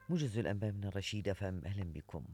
موجز الأنباء من الرشيد FM. أهلا بكم.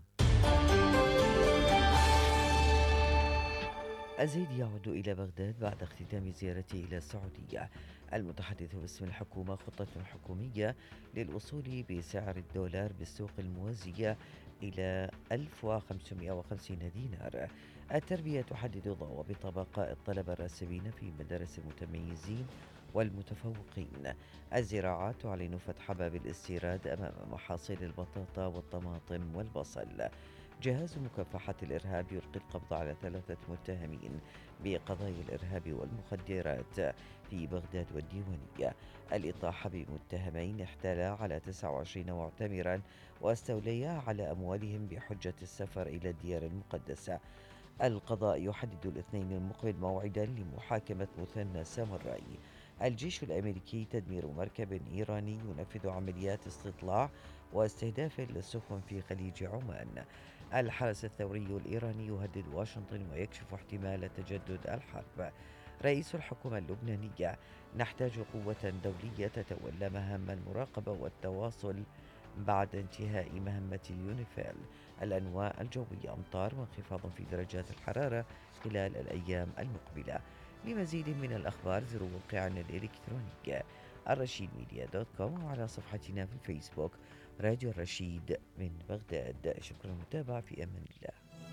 الزيدي يعود إلى بغداد بعد اختتام زيارته إلى السعودية. المتحدث باسم الحكومة: خطة حكومية للوصول بسعر الدولار بالسوق الموازية إلى 1550 دينار. التربية تحدد ضوابط بقاء الطلبة الراسبين في مدارس المتميزين والمتفوقين. الزراعة تعلن فتح باب الاستيراد أمام محاصيل البطاطا والطماطم والبصل. جهاز مكافحة الإرهاب يلقي القبض على 3 متهمين بقضايا الإرهاب والمخدرات في بغداد والديوانية. الإطاحة بمتهمين احتالا على 29 معتمرا واستوليا على أموالهم بحجة السفر إلى الديار المقدسة. القضاء يحدد الاثنين المقبل موعدا لمحاكمة مثنى سامراي. الجيش الأمريكي: تدمير مركب إيراني ينفذ عمليات استطلاع واستهداف للسفن في خليج عمان. الحرس الثوري الإيراني يهدد واشنطن ويكشف احتمال تجدد الحرب. رئيس الحكومة اللبنانية: نحتاج قوة دولية تتولى مهام المراقبة والتواصل بعد انتهاء مهمة اليونيفيل. الأنواع الجوية: أمطار وانخفاض في درجات الحرارة خلال الأيام المقبلة. لمزيد من الأخبار زوروا موقعنا الإلكتروني الرشيدميديا.com وعلى صفحتنا في الفيسبوك راديو الرشيد من بغداد. شكرا للمتابعة، في أمان الله.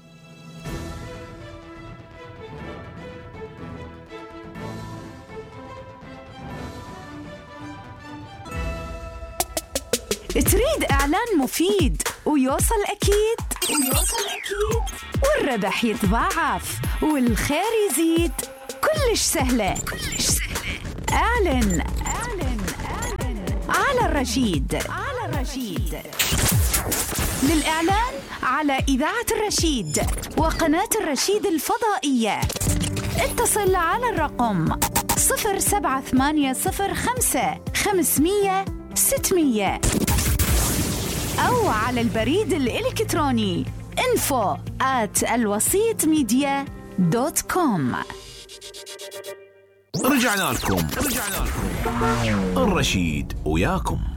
تريد إعلان مفيد ويوصل أكيد والربح يتضاعف والخير يزيد، كلش سهلة. اعلن على الرشيد. للإعلان على إذاعة الرشيد وقناة الرشيد الفضائية اتصل على الرقم 07805 أو على البريد الإلكتروني info@alwasitmedia.com. رجعنا لكم الرشيد وياكم.